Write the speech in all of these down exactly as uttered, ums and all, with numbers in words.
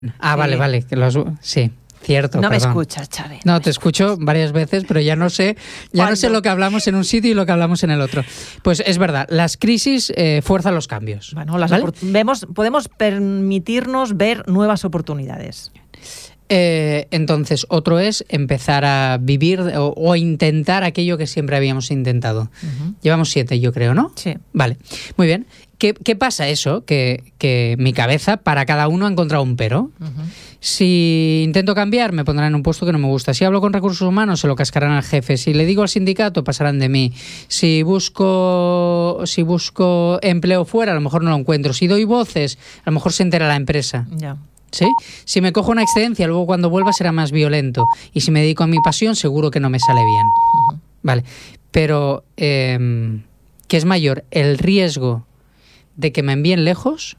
Ah, vale, Sí. vale, que los, sí, cierto. No me perdón. escuchas, Xavi. No, te escucho varias veces, pero ya no sé, ya no sé ¿Cuándo? lo que hablamos en un sitio y lo que hablamos en el otro. Pues es verdad, las crisis eh, fuerzan los cambios. Bueno, las ¿vale? opor- vemos, podemos permitirnos ver nuevas oportunidades. Eh, entonces, otro es empezar a vivir o, o intentar aquello que siempre habíamos intentado. Ujú. Llevamos siete, yo creo, ¿no? Sí. Vale, muy bien. ¿Qué, qué pasa eso? Que, que mi cabeza, para cada uno, ha encontrado un pero. Ujú. Si intento cambiar, me pondrán en un puesto que no me gusta. Si hablo con recursos humanos, se lo cascarán al jefe. Si le digo al sindicato, pasarán de mí. Si busco, si busco empleo fuera, a lo mejor no lo encuentro. Si doy voces, a lo mejor se entera la empresa. Ya. ¿Sí? Si me cojo una excedencia, luego cuando vuelva será más violento. Y si me dedico a mi pasión, seguro que no me sale bien. Ujú. Vale. Pero, eh, ¿qué es mayor? ¿El riesgo de que me envíen lejos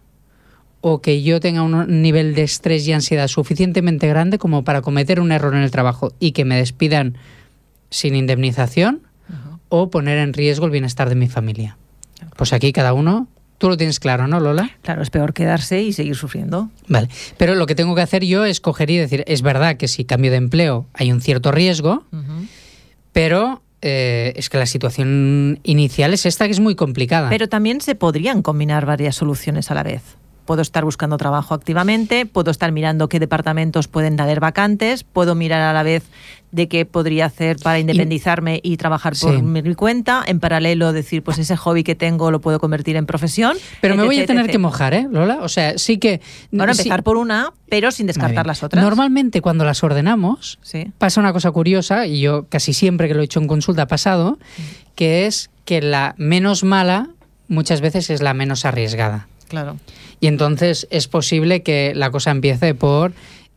o que yo tenga un nivel de estrés y ansiedad suficientemente grande como para cometer un error en el trabajo y que me despidan sin indemnización Ujú. o poner en riesgo el bienestar de mi familia? Pues aquí cada uno... Tú lo tienes claro, ¿no, Lola? Claro, es peor quedarse y seguir sufriendo. Vale, pero lo que tengo que hacer yo es coger y decir, es verdad que si cambio de empleo hay un cierto riesgo, Ujú. pero eh, es que la situación inicial es esta, que es muy complicada. Pero también se podrían combinar varias soluciones a la vez. Puedo estar buscando trabajo activamente, puedo estar mirando qué departamentos pueden haber vacantes, puedo mirar a la vez de qué podría hacer para independizarme y, trabajar por Sí. mi cuenta, en paralelo decir, pues ese hobby que tengo lo puedo convertir en profesión. Pero me etc, voy a tener etcétera. que mojar, ¿eh, Lola? O sea, sí que... Bueno, sí- empezar por una, pero sin Muy descartar bien. las otras. Normalmente cuando las ordenamos, Sí. pasa una cosa curiosa, y yo casi siempre que lo he hecho en consulta ha pasado, que es que la menos mala muchas veces es la menos arriesgada. Claro. Y entonces es posible que la cosa empiece por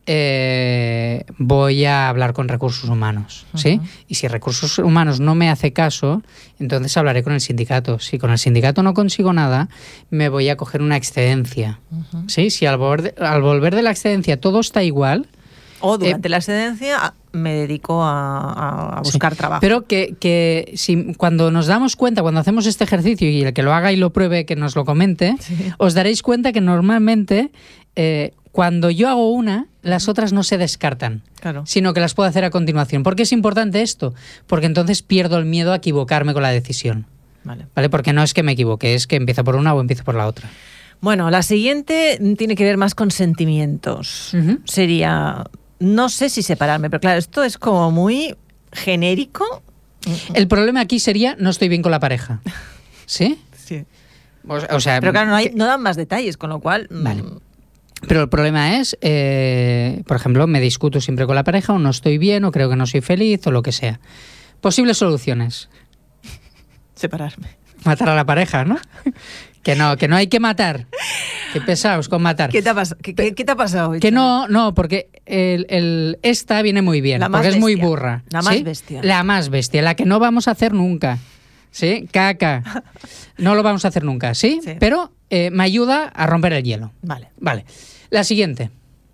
eh, voy a hablar con recursos humanos, ¿sí? Ujú. Y si recursos humanos no me hace caso, entonces hablaré con el sindicato. Si con el sindicato no consigo nada, me voy a coger una excedencia, Ujú. ¿sí? Si al, volver de, al volver de la excedencia todo está igual, O durante la excedencia me dedico a, a- a buscar sí, trabajo. pero que, que si, cuando nos damos cuenta, cuando hacemos este ejercicio y el que lo haga y lo pruebe, que nos lo comente, Sí. os daréis cuenta que normalmente eh, cuando yo hago una, las otras no se descartan, Claro. sino que las puedo hacer a continuación. ¿Por qué es importante esto? Porque entonces pierdo el miedo a equivocarme con la decisión, Vale. ¿vale? Porque no es que me equivoque, es que empiezo por una o empiezo por la otra. Bueno, la siguiente tiene que ver más con sentimientos. Ujú. Sería, no sé si separarme, pero claro, esto es como muy genérico. El problema aquí sería no estoy bien con la pareja, ¿sí? Sí. O, o sea, Pero claro, no, hay, que- no dan más detalles, con lo cual... mm, Vale. Pero el problema es, eh, por ejemplo, me discuto siempre con la pareja o no estoy bien o creo que no soy feliz o lo que sea. Posibles soluciones. separarme. Matar a la pareja, ¿no? Que no, que no hay que matar. Qué pesados con matar. ¿Qué te ha, pas- qué, qué- qué te ha pasado hoy? Que Xavi? no, no, porque el, el- esta viene muy bien, La más porque es muy bestia. burra. La más ¿sí? bestia. La más bestia, la que no vamos a hacer nunca. ¿Sí? Caca. No lo vamos a hacer nunca, ¿sí? Sí. Pero eh, me ayuda a romper el hielo. Vale. Vale. La siguiente.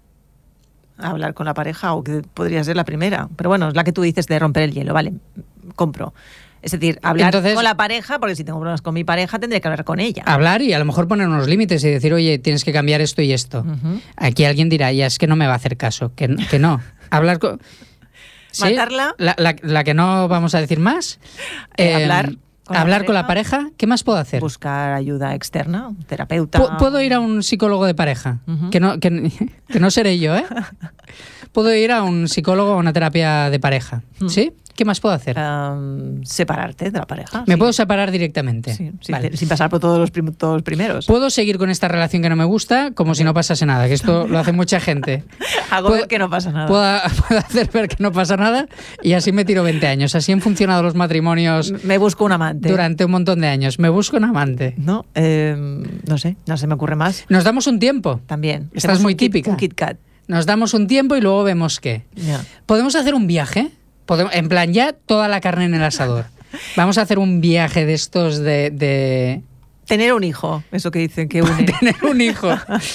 Hablar con la pareja, o que podría ser la primera. Pero bueno, es la que tú dices de romper el hielo, vale, compro. Es decir, hablar Entonces- con la pareja, porque si tengo problemas con mi pareja, tendría que hablar con ella. Hablar y a lo mejor poner unos límites y decir, oye, tienes que cambiar esto y esto. Ujú. Aquí alguien dirá, ya es que no me va a hacer caso, que, que no. Hablar con... ¿Sí? Matarla. La, la- la que no vamos a decir más. Eh, hablar con la hablar con la pareja. ¿Qué más puedo hacer? Buscar ayuda externa, un terapeuta. Pu- ¿Puedo ir a un psicólogo de pareja? Ujú. que, no, que, que no seré yo, ¿eh? Puedo ir a un psicólogo o una terapia de pareja. Mm. ¿Sí? ¿Qué más puedo hacer? Am, separarte de la pareja. Me sí. puedo separar directamente. Sí, sí, Vale. te- sin pasar por todos los, prim- todos los primeros. Puedo seguir con esta relación que no me gusta como si no pasase nada, que esto lo hace mucha gente. Hago puedo- ver que no pasa nada. Puedo, puedo hacer ver que no pasa nada y así me tiro veinte años. Así han funcionado los matrimonios Me busco un amante. durante un montón de años. Me busco un amante. No, eh, no sé, no se me ocurre más. Nos damos un tiempo. También. Esta Hacemos es muy un kit- típica. Un Kit Kat. Nos damos un tiempo y luego vemos qué. Ya. ¿Podemos hacer un viaje? Podemos, en plan, ya toda la carne en el asador. Vamos a hacer un viaje de estos de, de, Tener un hijo, eso que dicen que une. Tener un hijo.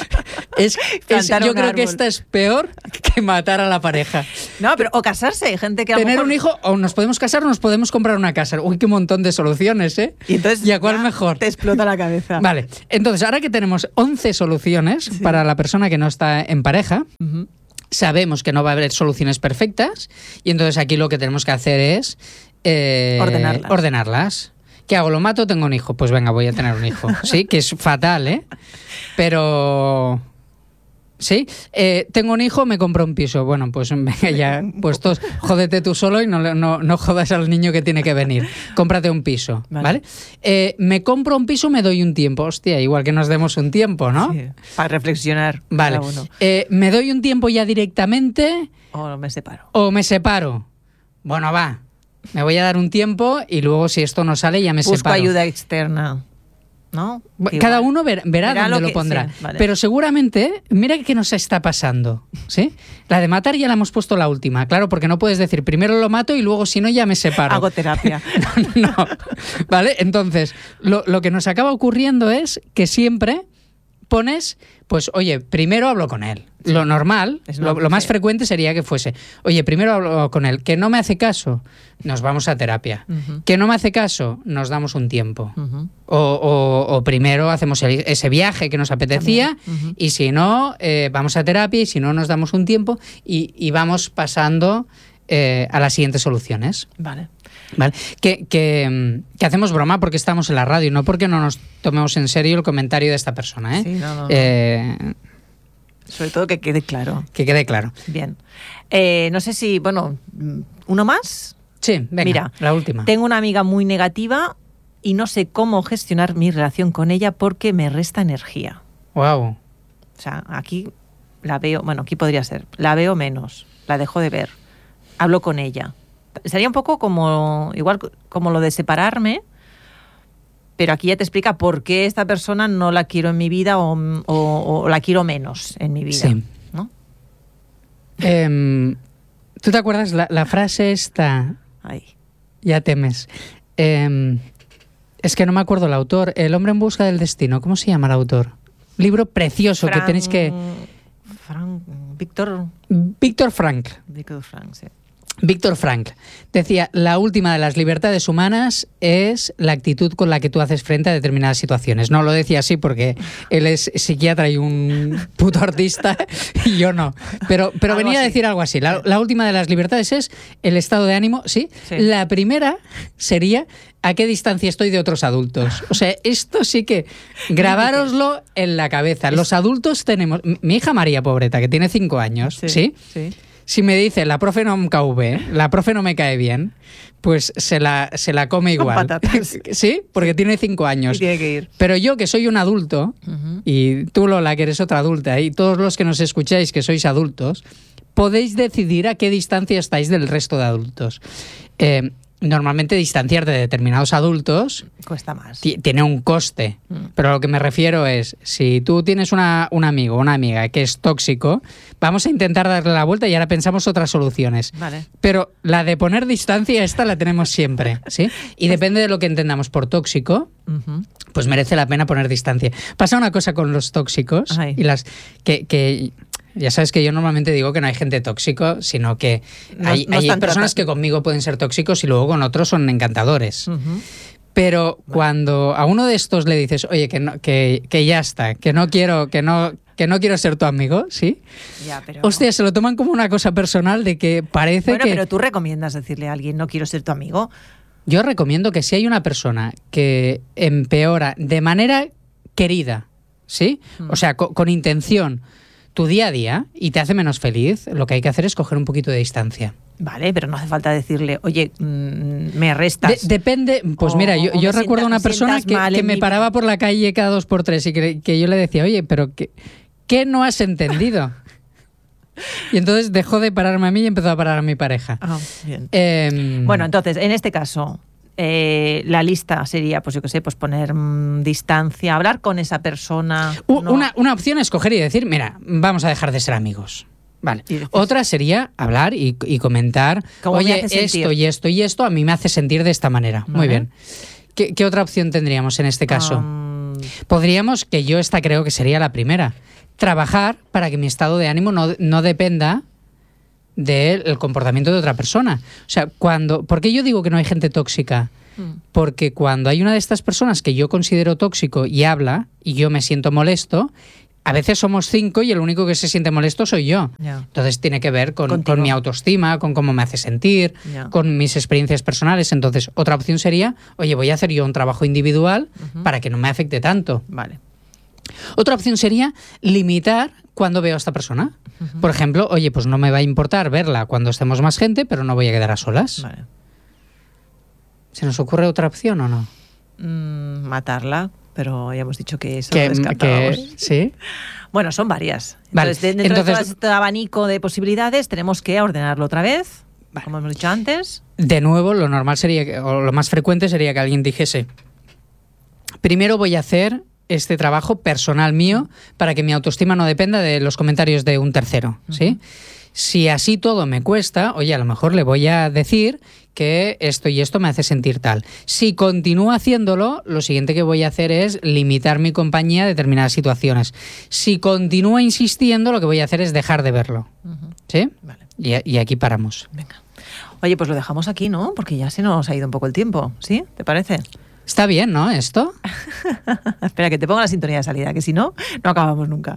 es, es, yo creo árbol. que esta es peor que matar a la pareja. No, pero o casarse, hay gente que a Tener lo mejor... un hijo, o nos podemos casar o nos podemos comprar una casa. Uy, qué montón de soluciones, ¿eh? Y, entonces, ¿Y a cuál mejor? Te explota la cabeza. Vale, entonces ahora que tenemos once soluciones sí. para la persona que no está en pareja, uh-huh. sabemos que no va a haber soluciones perfectas y entonces aquí lo que tenemos que hacer es eh, ordenarlas. ordenarlas. ¿Qué hago? ¿Lo mato o tengo un hijo? Pues venga, voy a tener un hijo. Sí, que es fatal, ¿eh? Pero... ¿Sí? Eh, tengo un hijo, me compro un piso. Bueno, pues venga ya, pues todos, jódete tú solo y no, no, no jodas al niño que tiene que venir. Cómprate un piso, ¿vale? ¿vale? Eh, me compro un piso, me doy un tiempo. Hostia, igual que nos demos un tiempo, ¿no? Sí, para reflexionar. Vale. Eh, ¿me doy un tiempo ya directamente? O me separo. O me separo. Bueno, va. Me voy a dar un tiempo y luego si esto no sale ya me Busco separo. ayuda externa, ¿no? Cada uno ver, verá, verá dónde lo, que, lo pondrá. Sí, vale. Pero seguramente, mira qué nos está pasando, ¿sí? La de matar ya la hemos puesto la última, claro, porque no puedes decir primero lo mato y luego si no ya me separo. Hago terapia. no, no. Vale, entonces lo, lo que nos acaba ocurriendo es que siempre pones, pues oye, primero hablo con él. Lo normal, lo, lo más frecuente sería que fuese, oye, primero hablo con él, que no me hace caso, nos vamos a terapia. Uh-huh. Que no me hace caso, nos damos un tiempo. Uh-huh. O, o, o primero hacemos el, ese viaje que nos apetecía uh-huh. y si no, eh, vamos a terapia y si no, nos damos un tiempo y, y vamos pasando eh, a las siguientes soluciones. Vale. Vale. Que, que, que hacemos broma porque estamos en la radio, no porque no nos tomemos en serio el comentario de esta persona, ¿eh? Sí, no, no, no. Eh, Sobre todo que quede claro. Que quede claro. Bien. Eh, no sé si, bueno, ¿uno más? Sí, venga, Mira, la última. Tengo una amiga muy negativa y no sé cómo gestionar mi relación con ella porque me resta energía. Wow. O sea, aquí la veo, bueno, aquí podría ser, la veo menos, la dejo de ver, hablo con ella. Sería un poco como, igual como lo de separarme, pero aquí ya te explica por qué esta persona no la quiero en mi vida o, o, o la quiero menos en mi vida. Sí. ¿No? Eh, ¿Tú te acuerdas la, la frase esta? Ay. Ya temes. Eh, es que no me acuerdo el autor. El hombre en busca del destino. ¿Cómo se llama el autor? Libro precioso Frank, que tenéis que... Frank, Víctor... Víctor Frank. Víctor Frank, sí. Víctor Frank decía, la última de las libertades humanas es la actitud con la que tú haces frente a determinadas situaciones. No lo decía así porque él es psiquiatra y un puto artista y yo no. Pero, pero venía así. a decir algo así. La, la última de las libertades es el estado de ánimo, ¿sí? sí. La primera sería a qué distancia estoy de otros adultos. O sea, esto sí que grabároslo en la cabeza. Los adultos tenemos... Mi hija María, pobreta, que tiene cinco años, ¿sí? ¿sí? Sí. Si me dice, la profe no me cae bien, la profe no me cae bien, pues se la, se la come igual. Con patatas. Sí, porque tiene cinco años. Y tiene que ir. Pero yo, que soy un adulto, uh-huh. y tú, Lola, que eres otra adulta, y todos los que nos escucháis que sois adultos, podéis decidir a qué distancia estáis del resto de adultos. Eh, Normalmente distanciar de determinados adultos cuesta más. T- tiene un coste, mm. pero a lo que me refiero es, si tú tienes una, un amigo o una amiga que es tóxico, vamos a intentar darle la vuelta y ahora pensamos otras soluciones. Vale. Pero la de poner distancia, esta la tenemos siempre, ¿sí? Y depende de lo que entendamos por tóxico, uh-huh. pues merece la pena poner distancia. Pasa una cosa con los tóxicos Ay. y las que... que Ya sabes que yo normalmente digo que no hay gente tóxico, sino que no, hay, no hay personas tratando. que conmigo pueden ser tóxicos y luego con otros son encantadores. Uh-huh. Pero bueno. cuando a uno de estos le dices, oye, que, no, que, que ya está, que no quiero, que no, que no quiero ser tu amigo, ¿sí? Ya, pero... Hostia, se lo toman como una cosa personal de que parece bueno, que... pero tú recomiendas decirle a alguien, no quiero ser tu amigo. Yo recomiendo que si hay una persona que empeora de manera querida, ¿sí? Uh-huh. O sea, con, con intención... tu día a día y te hace menos feliz, lo que hay que hacer es coger un poquito de distancia. Vale, pero no hace falta decirle, oye, mmm, me restas. De- depende, pues o, mira, yo, yo recuerdo sienta, una persona que, que me paraba por la calle cada dos por tres y que, que yo le decía, oye, pero ¿qué, qué no has entendido? Y entonces dejó de pararme a mí y empezó a parar a mi pareja. Ah, bien. Eh, bueno, entonces, en este caso... Eh, la lista sería, pues yo qué sé, pues poner mmm, distancia, hablar con esa persona. U- no. una, una opción es coger y decir, mira, vamos a dejar de ser amigos. Vale. Otra sería hablar y, y comentar, oye, esto y esto y esto a mí me hace sentir de esta manera. ¿Vale? Muy bien. ¿Qué, qué otra opción tendríamos en este caso? Um, Podríamos, que yo esta creo que sería la primera, trabajar para que mi estado de ánimo no, no dependa del comportamiento de otra persona. O sea, cuando... ¿Por qué yo digo que no hay gente tóxica? Mm. Porque cuando hay una de estas personas que yo considero tóxico y habla, y yo me siento molesto, a veces somos cinco y el único que se siente molesto soy yo. Yeah. Entonces tiene que ver con, con mi autoestima, con cómo me hace sentir, yeah. con mis experiencias personales. Entonces, otra opción sería, oye, voy a hacer yo un trabajo individual uh-huh. para que no me afecte tanto. Vale. Otra opción sería limitar cuando veo a esta persona. Uh-huh. Por ejemplo, oye, pues no me va a importar verla cuando estemos más gente, pero no voy a quedar a solas. Vale. ¿Se nos ocurre otra opción o no? Mm, matarla. Pero ya hemos dicho que eso que, lo descartábamos. Que, ¿sí? Bueno, son varias. Vale. Entonces, dentro Entonces, de todo este abanico de posibilidades, tenemos que ordenarlo otra vez, vale. como hemos dicho antes. De nuevo, lo normal sería, o lo más frecuente sería que alguien dijese, primero voy a hacer este trabajo personal mío para que mi autoestima no dependa de los comentarios de un tercero, ¿sí? Uh-huh. Si así todo me cuesta, oye, a lo mejor le voy a decir que esto y esto me hace sentir tal. Si continúo haciéndolo, lo siguiente que voy a hacer es limitar mi compañía a determinadas situaciones. Si continúa insistiendo, lo que voy a hacer es dejar de verlo. Uh-huh. ¿Sí? Vale. Y, y aquí paramos. Venga. Oye, pues lo dejamos aquí, ¿no? Porque ya se nos ha ido un poco el tiempo. ¿Sí? ¿Te parece? Está bien, ¿no? Esto. Espera, que te ponga la sintonía de salida, que si no, no acabamos nunca.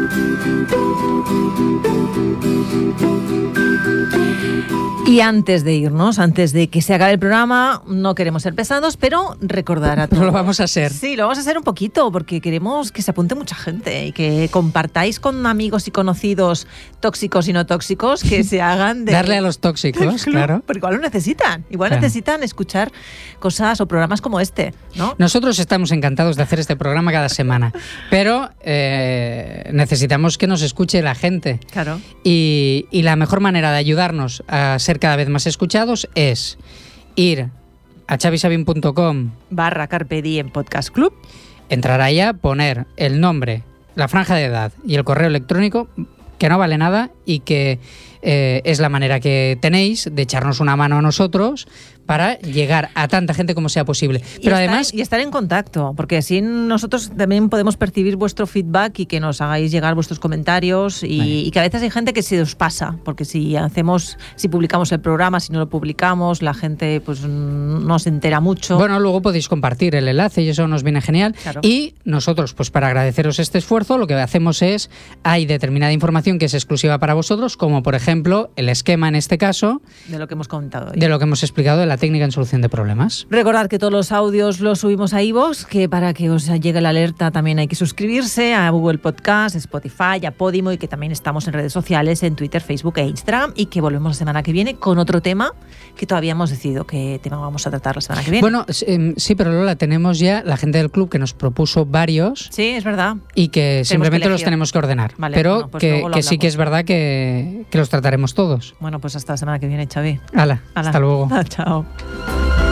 Y antes de irnos, antes de que se acabe el programa, no queremos ser pesados, pero recordar a todos. Pero lo vamos a hacer. Sí, lo vamos a hacer un poquito, porque queremos que se apunte mucha gente y que compartáis con amigos y conocidos tóxicos y no tóxicos, que se hagan de... Darle a los tóxicos, claro. Porque igual lo necesitan. Igual claro. necesitan escuchar cosas o programas como este, ¿no? Nosotros estamos encantados de hacer este programa cada semana, pero eh, necesitamos que nos escuche la gente. Claro. Y, y la mejor manera de ayudarnos a ser cada vez más escuchados es ir a chavisabin punto com barra Carpe Diem Podcast Club, entrar allá, poner el nombre, la franja de edad y el correo electrónico, que no vale nada y que eh, es la manera que tenéis de echarnos una mano a nosotros para llegar a tanta gente como sea posible. Pero y estar, además... Y estar en contacto, porque así nosotros también podemos percibir vuestro feedback y que nos hagáis llegar vuestros comentarios y, vale. y que a veces hay gente que se os pasa, porque si hacemos, si publicamos el programa, si no lo publicamos, la gente pues no se entera mucho. Bueno, luego podéis compartir el enlace y eso nos viene genial. Claro. Y nosotros, pues para agradeceros este esfuerzo, lo que hacemos es, hay determinada información que es exclusiva para vosotros, como por ejemplo el esquema en este caso. De lo que hemos comentado hoy. De lo que hemos explicado de la técnica en solución de problemas. Recordad que todos los audios los subimos a iVoox, que para que os llegue la alerta también hay que suscribirse a Google Podcast, Spotify, a Podimo, y que también estamos en redes sociales, en Twitter, Facebook e Instagram, y que volvemos la semana que viene con otro tema que todavía hemos decidido qué tema vamos a tratar la semana que viene. Bueno, sí, pero Lola, tenemos ya la gente del club que nos propuso varios. Sí, es verdad. Y que tenemos simplemente que los tenemos que ordenar. Vale, pero bueno, pues que, que sí que es verdad que, que los trataremos todos. Bueno, pues hasta la semana que viene, Xavi. Hala, hasta luego. Chao.